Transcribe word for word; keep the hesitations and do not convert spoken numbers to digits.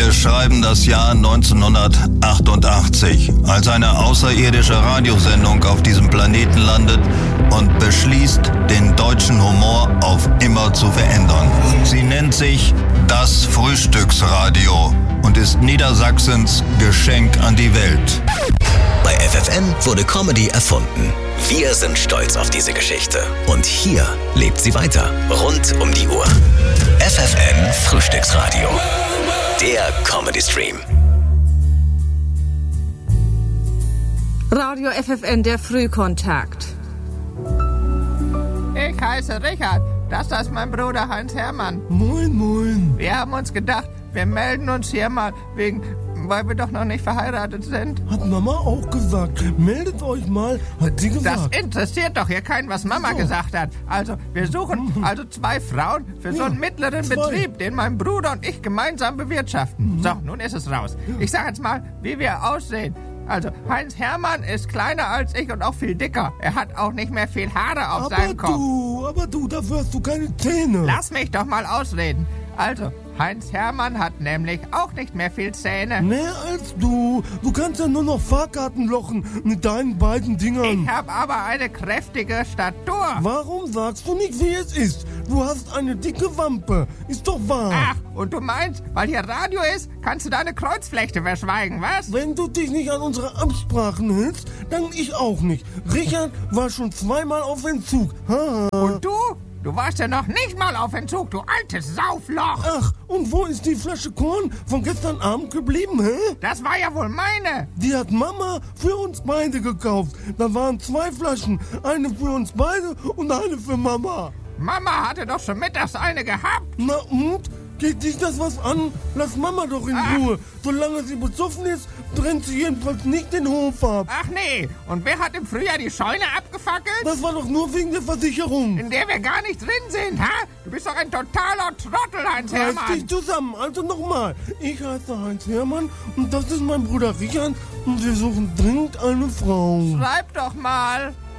Wir schreiben das Jahr neunzehnhundertachtundachtzig, als eine außerirdische Radiosendung auf diesem Planeten landet und beschließt, den deutschen Humor auf immer zu verändern. Sie nennt sich das Frühstücksradio und ist Niedersachsens Geschenk an die Welt. Bei F F N wurde Comedy erfunden. Wir sind stolz auf diese Geschichte. Und hier lebt sie weiter. Rund um die Uhr. F F N Frühstücksradio. Der Comedy-Stream. Radio F F N, der Frühkontakt. Ich heiße Richard. Das ist mein Bruder Heinz Hermann. Moin, moin. Wir haben uns gedacht, wir melden uns hier mal wegen, weil wir doch noch nicht verheiratet sind. Hat Mama auch gesagt. Meldet euch mal, hat sie gesagt. Das interessiert doch hier keinen, was Mama so gesagt hat. Also, wir suchen mhm. also zwei Frauen für ja, so einen mittleren zwei. Betrieb, den mein Bruder und ich gemeinsam bewirtschaften. Mhm. So, nun ist es raus. Ja. Ich sag jetzt mal, wie wir aussehen. Also, Heinz Hermann ist kleiner als ich und auch viel dicker. Er hat auch nicht mehr viel Haare auf aber seinem Kopf. Aber du, aber du, dafür hast du keine Zähne. Lass mich doch mal ausreden. Also, Heinz Hermann hat nämlich auch nicht mehr viel Zähne. Mehr als du. Du kannst ja nur noch Fahrkarten lochen mit deinen beiden Dingern. Ich habe aber eine kräftige Statur. Warum sagst du nicht, wie es ist? Du hast eine dicke Wampe. Ist doch wahr. Ach, und du meinst, weil hier Radio ist, kannst du deine Kreuzflechte verschweigen, was? Wenn du dich nicht an unsere Absprachen hältst, dann ich auch nicht. Richard war schon zweimal auf Entzug. Haha. Und du? Du warst ja noch nicht mal auf Entzug, du altes Saufloch. Ach, und wo ist die Flasche Korn von gestern Abend geblieben, hä? Das war ja wohl meine. Die hat Mama für uns beide gekauft. Da waren zwei Flaschen, eine für uns beide und eine für Mama. Mama hatte doch schon mittags eine gehabt. Na und? Geht dich das was an? Lass Mama doch in Ach. Ruhe. Solange sie besoffen ist, brennt sie jedenfalls nicht den Hof ab. Ach nee, und wer hat im Frühjahr die Scheune abgefackelt? Das war doch nur wegen der Versicherung. In der wir gar nicht drin sind, ha? Du bist doch ein totaler Trottel, Heinz Hermann. Reiß dich zusammen, also nochmal. Ich heiße Heinz Hermann und das ist mein Bruder Richard und wir suchen dringend eine Frau. Schreib doch mal.